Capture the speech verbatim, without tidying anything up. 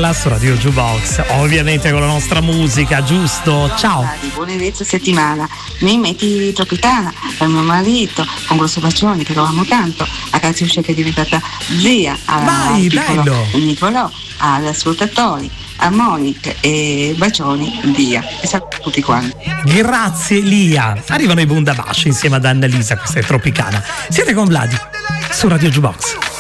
Stella su Radio Jukebox, ovviamente con la nostra musica, giusto? Ciao. Buon inizio settimana. Mi metti Tropicana per mio marito, con Grosso Bacioni che lo amo tanto, a Catiuscia che è diventata zia, a Vai, piccolo bello. Nicolò, agli ascoltatori, a Monica e bacioni via. E saluto tutti quanti. Grazie Lia. Arrivano i Bundabash insieme ad Annalisa, questa è Tropicana. Siete con Vladi su Radio Jukebox.